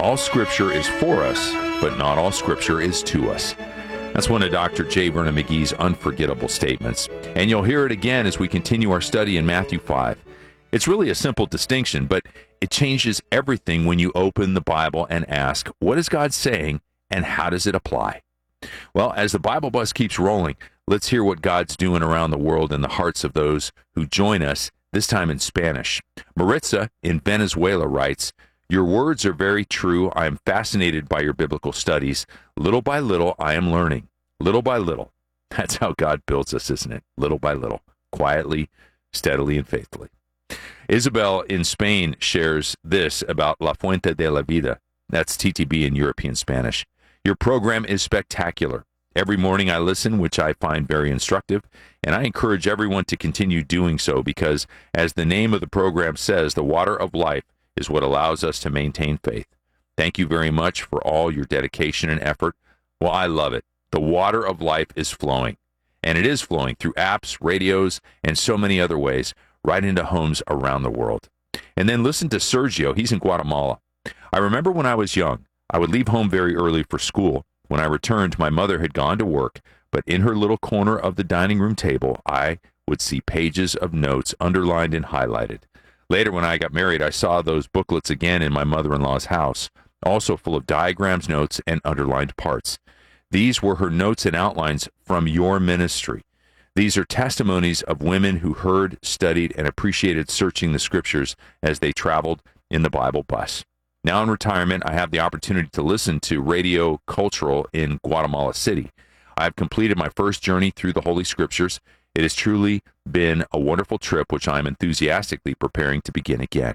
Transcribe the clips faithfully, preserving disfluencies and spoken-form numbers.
All Scripture is for us, but not all Scripture is to us. That's one of Doctor J. Vernon McGee's unforgettable statements. And you'll hear it again as we continue our study in Matthew five. It's really a simple distinction, but it changes everything when you open the Bible and ask, what is God saying and how does it apply? Well, as the Bible bus keeps rolling, let's hear what God's doing around the world in the hearts of those who join us, this time in Spanish. Maritza in Venezuela writes, "Your words are very true. I am fascinated by your biblical studies. Little by little, I am learning. Little by little." That's how God builds us, isn't it? Little by little, quietly, steadily, and faithfully. Isabel in Spain shares this about La Fuente de la Vida. That's T T B in European Spanish. "Your program is spectacular. Every morning I listen, which I find very instructive, and I encourage everyone to continue doing so because, as the name of the program says, the water of life is what allows us to maintain faith. Thank you very much for all your dedication and effort." Well, I love it. The water of life is flowing, and it is flowing through apps, radios, and so many other ways, right into homes around the world. And then listen to Sergio. He's in Guatemala. "I remember when I was young, I would leave home very early for school. When I returned, my mother had gone to work, but in her little corner of the dining room table, I would see pages of notes underlined and highlighted. Later, when I got married, I saw those booklets again in my mother-in-law's house, also full of diagrams, notes, and underlined parts. These were her notes and outlines from your ministry. These are testimonies of women who heard, studied, and appreciated searching the Scriptures as they traveled in the Bible bus. Now in retirement, I have the opportunity to listen to Radio Cultural in Guatemala City. I have completed my first journey through the Holy Scriptures. It has truly been a wonderful trip, which I am enthusiastically preparing to begin again.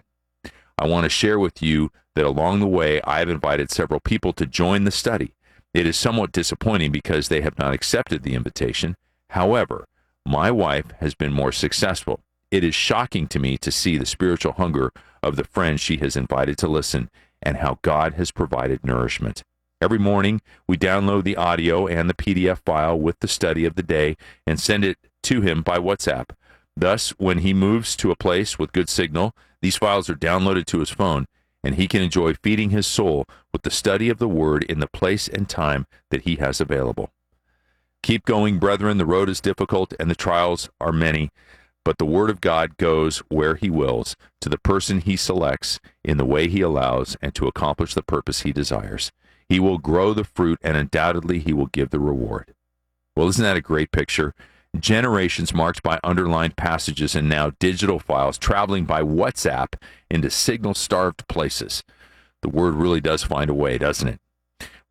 I want to share with you that along the way, I have invited several people to join the study. It is somewhat disappointing because they have not accepted the invitation. However, my wife has been more successful. It is shocking to me to see the spiritual hunger of the friends she has invited to listen and how God has provided nourishment. Every morning, we download the audio and the P D F file with the study of the day and send it to him by WhatsApp. Thus, when he moves to a place with good signal, these files are downloaded to his phone, and he can enjoy feeding his soul with the study of the Word in the place and time that he has available. Keep going, brethren. The road is difficult, and the trials are many, but the Word of God goes where he wills, to the person he selects, in the way he allows, and to accomplish the purpose he desires. He will grow the fruit, and undoubtedly he will give the reward. Well, isn't that a great picture? Generations marked by underlined passages and now digital files traveling by WhatsApp into signal-starved places. The Word really does find a way, doesn't it?